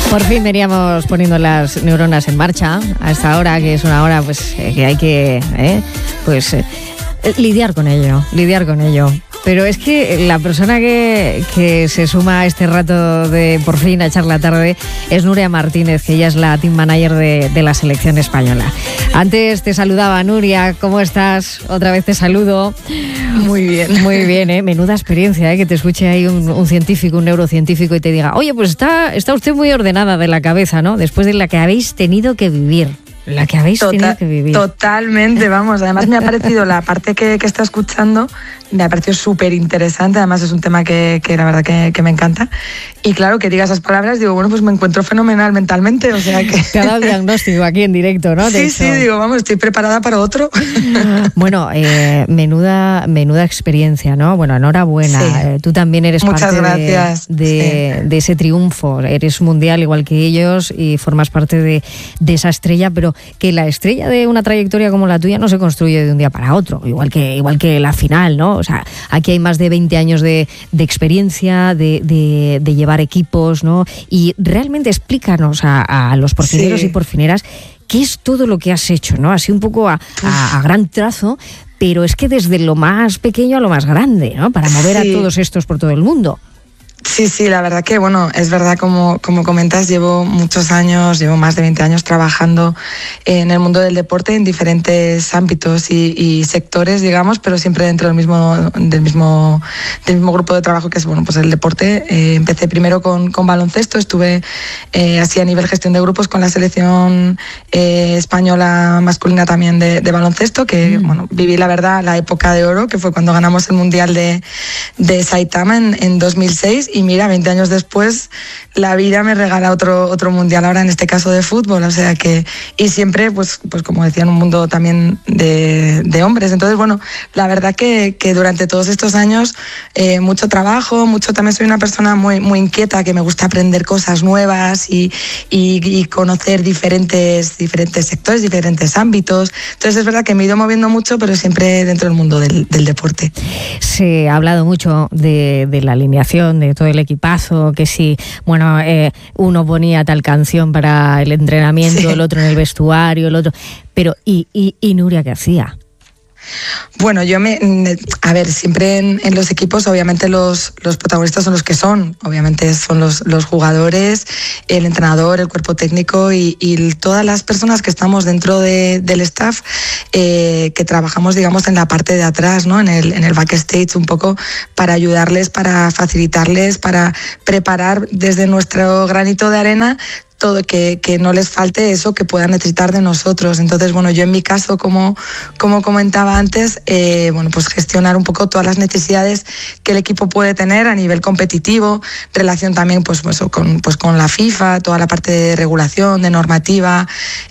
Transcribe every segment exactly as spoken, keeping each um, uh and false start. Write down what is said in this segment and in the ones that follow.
Por fin veníamos poniendo las neuronas en marcha a esta hora, que es una hora pues que hay que eh, pues eh, lidiar con ello, lidiar con ello. Pero es que la persona que, que se suma a este rato de por fin a echar la tarde es Nuria Martínez, que ella es la team manager de, de la selección española. Antes te saludaba, Nuria, ¿cómo estás? Otra vez te saludo. Muy bien. Muy bien, ¿eh? Menuda experiencia, ¿eh? Que te escuche ahí un, un científico, un neurocientífico y te diga, oye, pues está, está usted muy ordenada de la cabeza, ¿no? Después de la que habéis tenido que vivir. La que habéis Total, tenido que vivir. Totalmente, vamos. Además me ha parecido la parte que, que está escuchando, me ha parecido súper interesante. Además es un tema que, que la verdad que, que me encanta. Y claro, que diga esas palabras, digo, bueno, pues me encuentro fenomenal mentalmente. O sea que... Te ha dado diagnóstico aquí en directo, ¿no? Sí, sí, digo, vamos, estoy preparada para otro. Bueno, eh, menuda, menuda experiencia, ¿no? Bueno, enhorabuena. Sí. Eh, tú también eres Muchas parte gracias. de, de, Sí. de ese triunfo. Eres mundial igual que ellos y formas parte de, de esa estrella, pero que la estrella de una trayectoria como la tuya no se construye de un día para otro, igual que, igual que la final, ¿no? O sea, aquí hay más de veinte años de, de experiencia, de, de, de llevar equipos, ¿no? Y realmente explícanos a, a los porfineros sí. y porfineras qué es todo lo que has hecho, ¿no? Así un poco a, a, a gran trazo, pero es que desde lo más pequeño a lo más grande, ¿no? Para mover sí. a todos estos por todo el mundo. Sí, sí, la verdad que, bueno, es verdad, como, como comentas, llevo muchos años, llevo más de veinte años trabajando en el mundo del deporte en diferentes ámbitos y, y sectores, digamos, pero siempre dentro del mismo, del mismo, del mismo grupo de trabajo que es, bueno, pues el deporte. Eh, empecé primero con, con baloncesto, estuve eh, así a nivel gestión de grupos con la selección eh, española masculina también de, de baloncesto, que, mm. bueno, viví, la verdad, la época de oro, que fue cuando ganamos el Mundial de, de Saitama en, en dos mil seis. Y mira, veinte años después, la vida me regala otro, otro mundial, ahora en este caso de fútbol, o sea que, y siempre, pues, pues como decía, en un mundo también de, de hombres. Entonces, bueno, la verdad que, que durante todos estos años, eh, mucho trabajo, mucho, también soy una persona muy, muy inquieta, que me gusta aprender cosas nuevas y, y, y conocer diferentes, diferentes sectores, diferentes ámbitos. Entonces, es verdad que me he ido moviendo mucho, pero siempre dentro del mundo del, del deporte. Se ha hablado mucho de, de la alineación, de todo el equipazo, que si, bueno, eh, uno ponía tal canción para el entrenamiento, sí. el otro en el vestuario, el otro... Pero, ¿y, y, y Nuria qué hacía? Bueno, yo me... A ver, siempre en, en los equipos, obviamente los, los protagonistas son los que son. Obviamente son los, los jugadores, el entrenador, el cuerpo técnico y, y todas las personas que estamos dentro de, del staff, eh, que trabajamos, digamos, en la parte de atrás, ¿no? En el, en el backstage, un poco para ayudarles, para facilitarles, para preparar desde nuestro granito de arena todo, que, que no les falte eso que puedan necesitar de nosotros. Entonces, bueno, yo en mi caso, como, como comentaba antes, eh, bueno, pues gestionar un poco todas las necesidades que el equipo puede tener a nivel competitivo, relación también pues, pues, con, pues, con la FIFA, toda la parte de regulación, de normativa,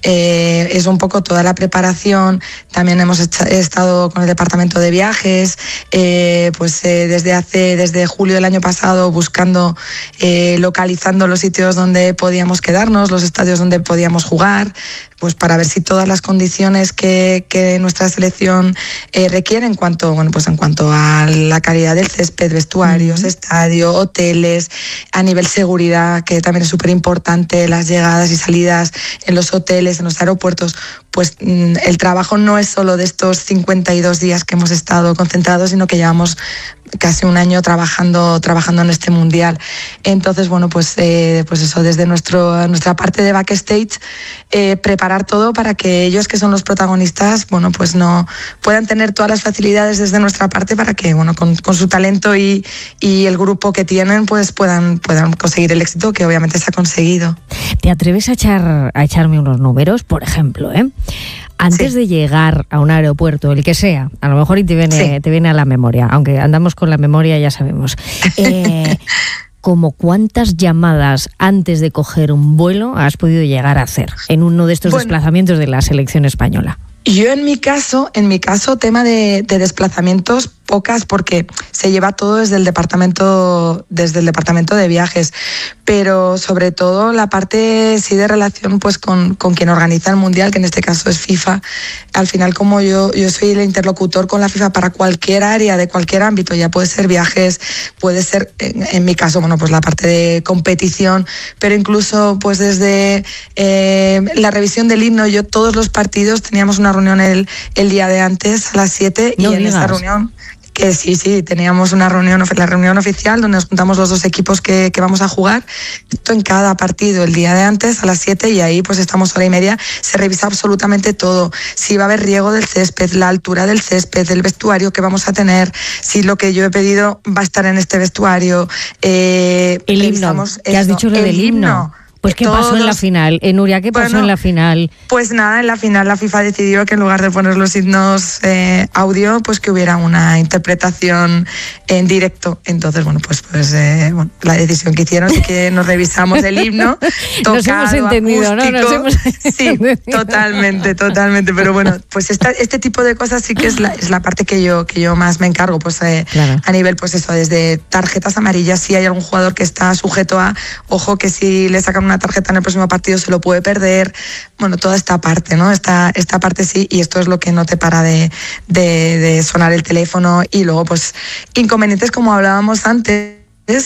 eh, es un poco toda la preparación. También hemos hecho, he estado con el departamento de viajes, eh, pues eh, desde hace, desde julio del año pasado, buscando, eh, localizando los sitios donde podíamos quedar, los estadios donde podíamos jugar, pues para ver si todas las condiciones que, que nuestra selección eh, requiere en cuanto, bueno, pues en cuanto a la calidad del césped, vestuarios, uh-huh. estadio, hoteles, a nivel seguridad, que también es súper importante, las llegadas y salidas en los hoteles, en los aeropuertos. Pues mm, el trabajo no es solo de estos cincuenta y dos días que hemos estado concentrados, sino que llevamos casi un año trabajando, trabajando en este mundial. Entonces, bueno, pues, eh, pues eso, desde nuestro, nuestra parte de backstage, eh, preparar todo para que ellos, que son los protagonistas, bueno, pues no puedan tener todas las facilidades desde nuestra parte para que, bueno, con, con su talento y, y el grupo que tienen, pues puedan, puedan conseguir el éxito que obviamente se ha conseguido. ¿Te atreves a echar, a echarme unos números, por ejemplo, eh? Antes sí. de llegar a un aeropuerto, el que sea, a lo mejor y te viene, sí. te viene a la memoria, aunque andamos con la memoria, ya sabemos. Eh, ¿Como cuántas llamadas antes de coger un vuelo has podido llegar a hacer en uno de estos bueno, desplazamientos de la selección española? Yo en mi caso, en mi caso, tema de, de desplazamientos pocas porque se lleva todo desde el departamento desde el departamento de viajes, pero sobre todo la parte sí de relación pues con, con quien organiza el mundial, que en este caso es FIFA. Al final, como yo yo soy el interlocutor con la FIFA para cualquier área de cualquier ámbito, ya puede ser viajes, puede ser en, en mi caso bueno pues la parte de competición, pero incluso pues desde eh, la revisión del himno. Yo todos los partidos teníamos una reunión el, el día de antes a las siete, no y en digas. esa reunión que sí, sí, teníamos una reunión, la reunión oficial donde nos juntamos los dos equipos que, que vamos a jugar, esto en cada partido el día de antes a las siete, y ahí pues estamos hora y media, se revisa absolutamente todo, si va a haber riego del césped, la altura del césped, el vestuario que vamos a tener, si lo que yo he pedido va a estar en este vestuario. Eh, el himno, ¿qué has dicho lo del himno? himno. Pues ¿qué Todos, pasó en la final? En Nuria, ¿qué pasó bueno, en la final? Pues nada, en la final la FIFA decidió que en lugar de poner los himnos eh, audio, pues que hubiera una interpretación en directo. Entonces, bueno, pues, pues eh, bueno, la decisión que hicieron es que nos revisamos el himno. Tocado, nos hemos entendido, acústico. ¿no? Nos hemos sí, entendido. totalmente, totalmente. Pero bueno, pues esta, este tipo de cosas sí que es la, es la parte que yo, que yo más me encargo, pues eh, claro. A nivel, pues eso, desde tarjetas amarillas, si hay algún jugador que está sujeto a, ojo que si le sacan una tarjeta en el próximo partido se lo puede perder, bueno, toda esta parte, ¿no? Esta, esta parte sí, y esto es lo que no te para de, de, de sonar el teléfono, y luego pues inconvenientes como hablábamos antes,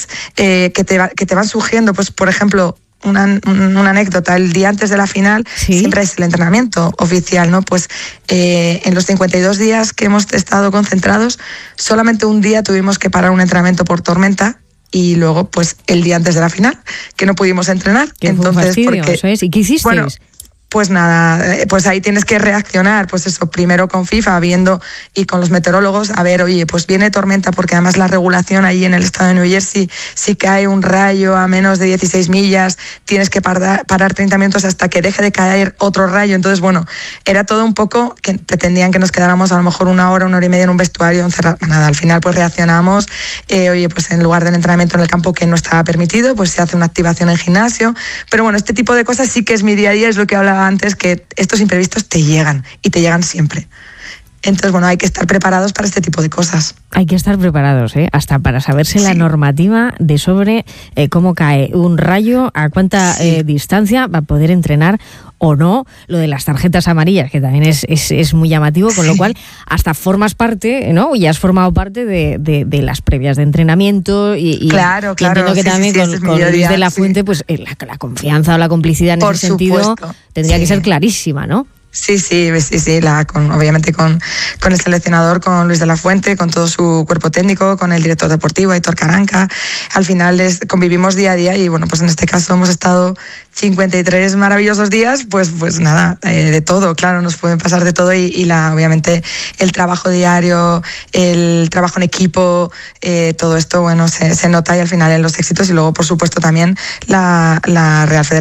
eh, que, te va, que te van surgiendo, pues por ejemplo, Una, una anécdota, el día antes de la final ¿Sí? siempre es el entrenamiento oficial, ¿no? Pues eh, en los cincuenta y dos días que hemos estado concentrados, solamente un día tuvimos que parar un entrenamiento por tormenta, y luego pues el día antes de la final que no pudimos entrenar. Qué entonces porque eso es. ¿Y qué hicisteis? Bueno, pues nada, pues ahí tienes que reaccionar, pues eso, primero con FIFA, viendo, y con los meteorólogos, a ver, oye, pues viene tormenta, porque además la regulación ahí en el estado de New Jersey, si cae un rayo a menos de dieciséis millas, tienes que parar, parar treinta minutos hasta que deje de caer otro rayo. Entonces, bueno, era todo un poco que pretendían que nos quedáramos a lo mejor una hora, una hora y media en un vestuario encerrado. Nada, al final pues reaccionamos, eh, oye, pues en lugar del entrenamiento en el campo que no estaba permitido, pues se hace una activación en gimnasio. Pero bueno, este tipo de cosas sí que es mi día a día, es lo que hablaba antes, que estos imprevistos te llegan y te llegan siempre. Entonces, bueno, hay que estar preparados para este tipo de cosas. Hay que estar preparados, ¿eh? Hasta para saberse sí. la normativa de sobre eh, cómo cae un rayo, a cuánta sí. eh, distancia va a poder entrenar o no. Lo de las tarjetas amarillas, que también es, es, es muy llamativo, con sí. lo cual hasta formas parte, ¿no? Y has formado parte de, de, de las previas de entrenamiento y, y, claro, y claro, entiendo que sí, también sí, con, sí, con Luis día, de la sí. Fuente, pues eh, la, la confianza o la complicidad en Por ese supuesto. sentido tendría sí. que ser clarísima, ¿no? Sí, sí, sí, sí, la, con, obviamente con, con el seleccionador, con Luis de la Fuente, con todo su cuerpo técnico, con el director deportivo, Aitor Caranca. Al final es, convivimos día a día, y bueno, pues en este caso hemos estado cincuenta y tres maravillosos días, pues, pues nada, eh, de todo, claro, nos pueden pasar de todo, y, y la, obviamente el trabajo diario, el trabajo en equipo, eh, todo esto, bueno, se, se nota, y al final en los éxitos, y luego por supuesto también la, la Real Federación